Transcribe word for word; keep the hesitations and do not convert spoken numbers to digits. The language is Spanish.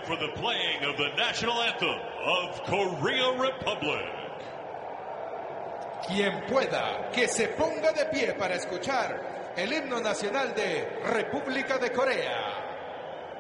for the playing of the national anthem of Korea Republic. Quien pueda, que se ponga de pie para escuchar el himno nacional de República de Corea.